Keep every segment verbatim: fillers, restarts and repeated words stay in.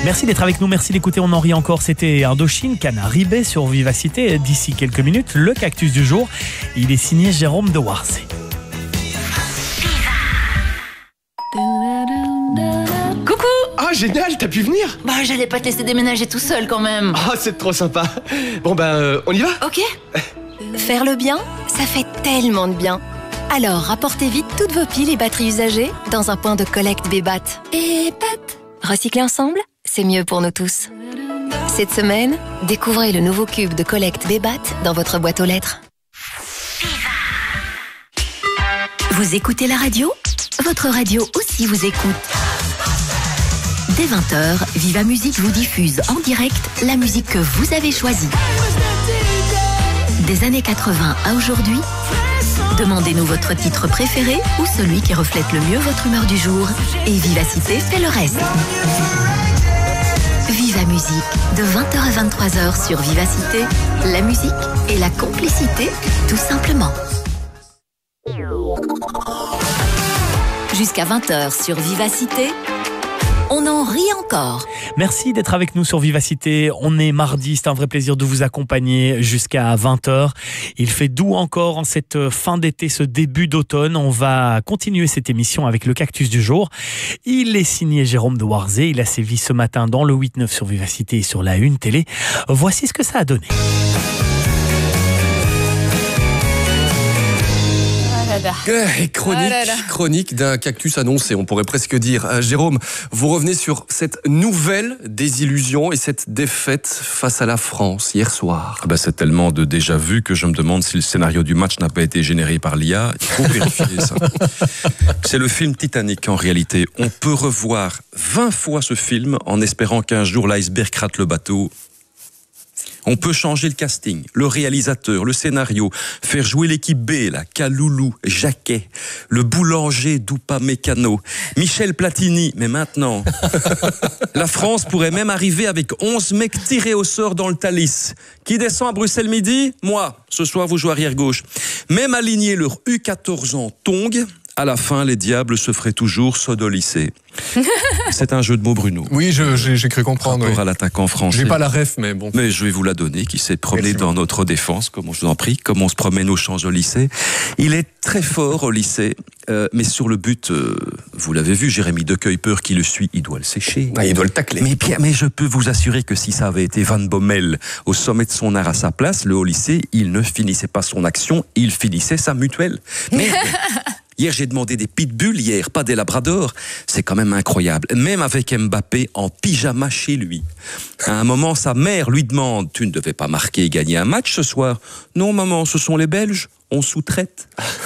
Merci d'être avec nous, merci d'écouter On en rit encore. C'était Indochine, Canaribé sur Vivacité. D'ici quelques minutes, le cactus du jour. Il est signé Jérôme de Warzé. Coucou! Ah, génial, t'as pu venir? Bah, j'allais pas te laisser déménager tout seul quand même. Ah, c'est trop sympa. Bon, ben, euh, on y va? Ok. Faire le bien, ça fait tellement de bien. Alors, rapportez vite toutes vos piles et batteries usagées dans un point de collecte Bébat. Et pat! Recycler ensemble, c'est mieux pour nous tous. Cette semaine, découvrez le nouveau cube de collecte Bébat dans votre boîte aux lettres. Vous écoutez la radio? Votre radio aussi vous écoute. Dès vingt heures, Viva Musique vous diffuse en direct la musique que vous avez choisie. Des années quatre-vingts à aujourd'hui, demandez-nous votre titre préféré ou celui qui reflète le mieux votre humeur du jour. Et Vivacité fait le reste. Viva Musique, de vingt heures à vingt-trois heures sur Vivacité. La musique et la complicité, tout simplement. Jusqu'à vingt heures sur Vivacité, on en rit encore. Merci d'être avec nous sur Vivacité. On est mardi, c'est un vrai plaisir de vous accompagner jusqu'à vingt heures. Il fait doux encore en cette fin d'été, ce début d'automne. On va continuer cette émission avec le cactus du jour. Il est signé Jérôme de Warzé. Il a sévi ce matin dans le huit neuf sur Vivacité et sur la Une Télé. Voici ce que ça a donné. Et chronique, Ah là là. chronique d'un cactus annoncé, on pourrait presque dire. Euh, Jérôme, vous revenez sur cette nouvelle désillusion et cette défaite face à la France hier soir. Ah bah c'est tellement de déjà vu que je me demande si le scénario du match n'a pas été généré par l'I A. Il faut vérifier ça. C'est le film Titanic en réalité. On peut revoir vingt fois ce film en espérant qu'un jour l'iceberg rate le bateau. On peut changer le casting, le réalisateur, le scénario, faire jouer l'équipe B, là, Kaloulou, Jacquet, le boulanger d'Oupa Mécano, Michel Platini, mais maintenant. La France pourrait même arriver avec onze mecs tirés au sort dans le Thalys. Qui descend à Bruxelles midi? Moi. Ce soir, vous jouez arrière gauche. Même aligner leur U quatorze en tongs, à la fin, les diables se feraient toujours sodolisser. C'est un jeu de mots, Bruno. Oui, je- j'ai j'ai cru comprendre. Rapport Oui. à l'attaquant français. J'ai pas la ref, mais bon. Mais je vais vous la donner, qui s'est promené Merci dans beaucoup. notre défense, comme je vous en prie, comme on se promène aux Champs au lycée. Il est très fort au lycée, euh, mais sur le but, euh, vous l'avez vu, Jérémy Decueil-Peur qui le suit, il doit le sécher. Ah, il doit le tacler. Mais bien, mais je peux vous assurer que si ça avait été Van Bommel au sommet de son art à sa place, le haut lycée, il ne finissait pas son action, il finissait sa mutuelle. Merde. Hier, j'ai demandé des pitbulls, hier, pas des labradors. C'est quand même incroyable. Même avec Mbappé en pyjama chez lui. À un moment, sa mère lui demande « Tu ne devais pas marquer et gagner un match ce soir ?» « Non, maman, ce sont les Belges. On sous-traite. »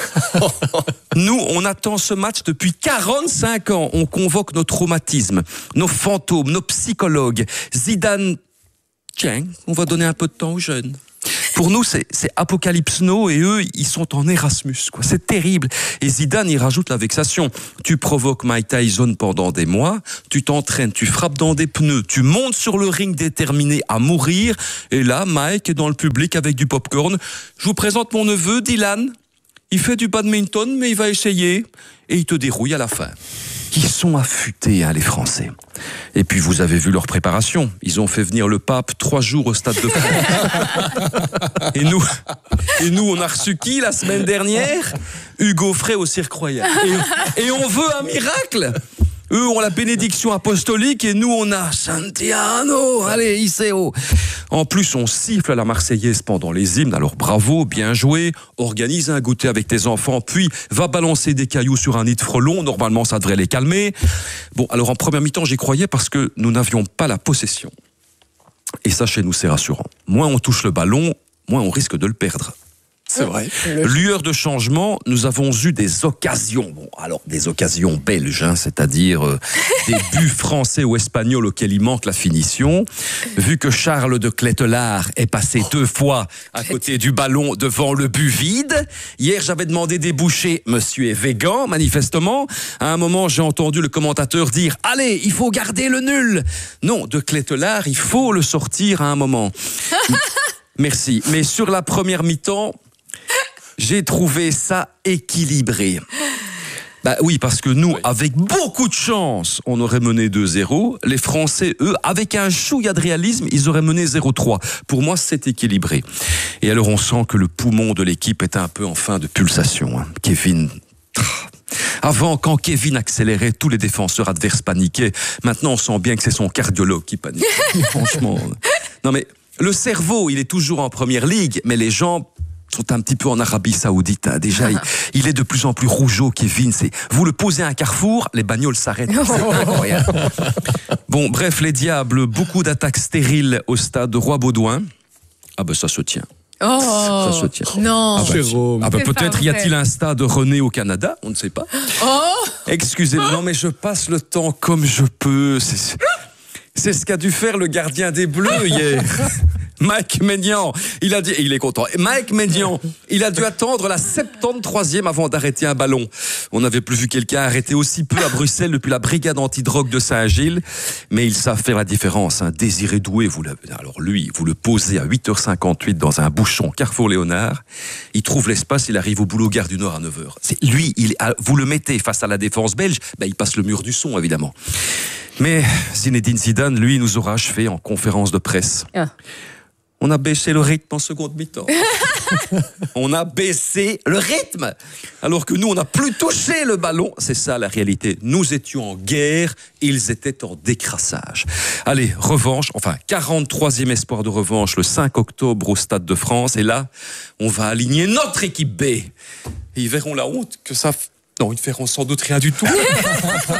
Nous, on attend ce match depuis quarante-cinq ans. On convoque nos traumatismes, nos fantômes, nos psychologues. Zidane, tiens, on va donner un peu de temps aux jeunes. Pour nous, c'est, c'est Apocalypse Now et eux, ils sont en Erasmus, quoi. C'est terrible. Et Zidane, il rajoute la vexation. Tu provoques Mike Tyson pendant des mois, tu t'entraînes, tu frappes dans des pneus, tu montes sur le ring déterminé à mourir. Et là, Mike est dans le public avec du popcorn. Je vous présente mon neveu, Dylan. Il fait du badminton, mais il va essayer. Et il te dérouille à la fin. Ils sont affûtés, hein, les Français. Et puis, vous avez vu leur préparation. Ils ont fait venir le pape trois jours au Stade de France. Et nous, et nous, on a reçu qui la semaine dernière? Hugo Frey au Cirque Royal. Et, et on veut un miracle. Eux ont la bénédiction apostolique et nous, on a Santiano. Allez, Iseo. En plus, on siffle à la Marseillaise pendant les hymnes. Alors bravo, bien joué. Organise un goûter avec tes enfants, puis va balancer des cailloux sur un nid de frelons. Normalement, ça devrait les calmer. Bon, alors en première mi-temps, j'y croyais parce que nous n'avions pas la possession. Et ça, chez nous, c'est rassurant. Moins on touche le ballon, moins on risque de le perdre. C'est vrai. Lueur de changement, nous avons eu des occasions. Bon, alors des occasions belges, hein, c'est-à-dire euh, des buts français ou espagnols auxquels il manque la finition. Vu que Charles de Clételard est passé deux fois à côté du ballon devant le but vide. Hier, j'avais demandé des bouchées. Monsieur est végan, manifestement. À un moment, j'ai entendu le commentateur dire « Allez, il faut garder le nul !» Non, de Clételard, il faut le sortir à un moment. Merci. Mais sur la première mi-temps, j'ai trouvé ça équilibré. Bah oui, parce que nous, oui. avec beaucoup de chance, on aurait mené deux zéro. Les Français, eux, avec un chouïa de réalisme, ils auraient mené zéro trois. Pour moi, c'est équilibré. Et alors, on sent que le poumon de l'équipe est un peu en fin de pulsation. Hein. Kevin... Avant, quand Kevin accélérait, tous les défenseurs adverses paniquaient. Maintenant, on sent bien que c'est son cardiologue qui panique. Franchement. Non mais, le cerveau, il est toujours en première ligue, mais les jambes sont un petit peu en Arabie Saoudite. Hein. Déjà, il, il est de plus en plus rougeau, Kevin. C'est, vous le posez à un carrefour, les bagnoles s'arrêtent. C'est incroyable. Bon, bref, les diables, beaucoup d'attaques stériles au stade de Roi-Baudouin. Ah ben, ça se tient. Oh, ça se tient. Non. Ah bah, ah bah peut-être y a-t-il un stade René au Canada, on ne sait pas. Oh. Excusez-moi, non mais je passe le temps comme je peux. C'est, c'est ce qu'a dû faire le gardien des Bleus hier. Mike Maignan, il a dit, et il est content. Mike Maignan, il a dû attendre la soixante-treizième avant d'arrêter un ballon. On n'avait plus vu quelqu'un arrêter aussi peu à Bruxelles depuis la brigade antidrogue de Saint-Gilles. Mais ils savent faire la différence. Hein. Désiré Doué, vous l'avez, alors lui, vous le posez à huit heures cinquante-huit dans un bouchon Carrefour Léonard. Il trouve l'espace, il arrive au boulot Gare du Nord à neuf heures. C'est lui, il, vous le mettez face à la défense belge, ben, il passe le mur du son, évidemment. Mais Zinedine Zidane, lui, nous aura achevé en conférence de presse. Ah. On a baissé le rythme en seconde mi-temps. On a baissé le rythme. Alors que nous, on n'a plus touché le ballon. C'est ça la réalité. Nous étions en guerre, ils étaient en décrassage. Allez, revanche, enfin, quarante-troisième espoir de revanche le cinq octobre au Stade de France. Et là, on va aligner notre équipe B. Et ils verront la honte que ça... Non, ils ne verront sans doute rien du tout.